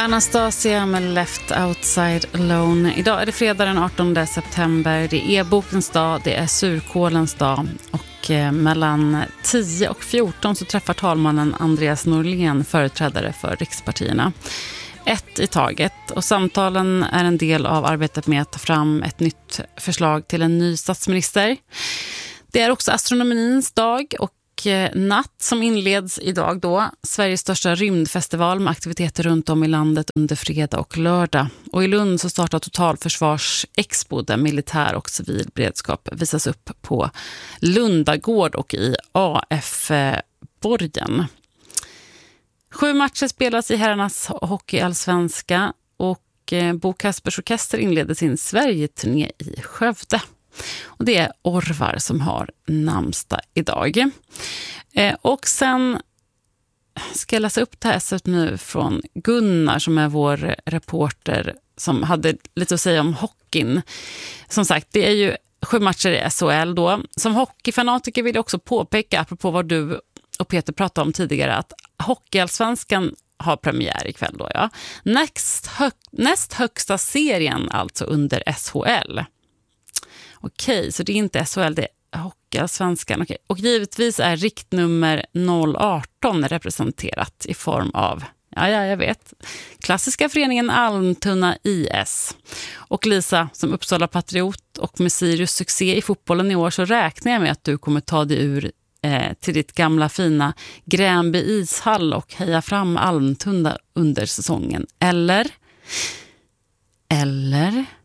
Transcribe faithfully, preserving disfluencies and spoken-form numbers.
Anastasia med Left Outside Alone. Idag är det fredag den artonde september. Det är e-bokens dag, det är surkålens dag. Och eh, mellan tio och fjorton så träffar talmannen Andreas Norlén företrädare för rikspartierna. Ett i taget. Och samtalen är en del av arbetet med att ta fram ett nytt förslag till en ny statsminister. Det är också astronomins dag och natt som inleds idag då. Sveriges största rymdfestival med aktiviteter runt om i landet under fredag och lördag. Och i Lund så startar Totalförsvarsexpo där militär och civil beredskap visas upp på Lundagård och i A F-borgen. Sju matcher spelas i herrarnas hockeyallsvenska och Bo Kaspers Orkester inleder sin Sverige-turné i Skövde. Och det är Orvar som har namnsdag idag. Eh, och sen ska jag läsa upp det här så nu från Gunnar som är vår reporter som hade lite att säga om hockeyn. Som sagt, det är ju sju matcher i S H L då. Som hockeyfanatiker vill jag också påpeka, apropå vad du och Peter pratade om tidigare, att hockeyallsvenskan har premiär ikväll då, ja. Näst, hö- näst högsta serien alltså under S H L. Okej, så det är inte S H L, det är hockeyallsvenskan. Okej. Och givetvis är riktnummer noll arton representerat i form av, ja, ja jag vet, klassiska föreningen Almtuna I S. Och Lisa, som Uppsala Patriot och med Sirius succé i fotbollen i år så räknar jag med att du kommer ta dig ur eh, till ditt gamla fina Gränby ishall och heja fram Almtuna under säsongen. Eller? Eller?